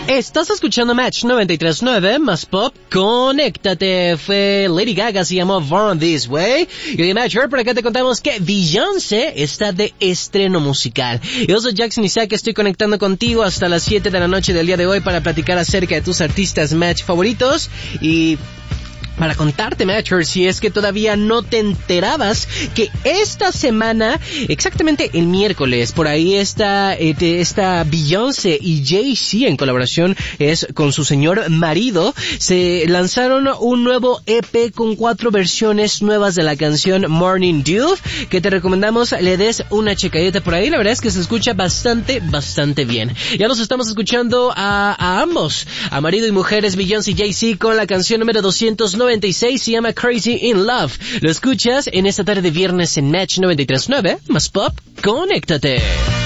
Estás escuchando Match 93.9 más Pop. Conéctate. Fue Lady Gaga, se llamó Born This Way. Y hoy en Match por acá te contamos que Beyoncé está de estreno musical. Yo soy Jackson Isaac, estoy conectando contigo hasta las 7 de la noche del día de hoy para platicar acerca de tus artistas Match favoritos y para contarte, Matcher, si es que todavía no te enterabas que esta semana, exactamente el miércoles, por ahí está Beyoncé y Jay-Z en colaboración con su señor marido, se lanzaron un nuevo EP con 4 versiones nuevas de la canción Morning Dew, que te recomendamos le des una checadita por ahí. La verdad es que se escucha bastante bien. Ya los estamos escuchando a ambos, a marido y mujeres, Beyoncé y Jay-Z, con la canción número 296, se llama Crazy in Love. Lo escuchas en esta tarde de viernes en Match 93.9 más Pop. Conéctate.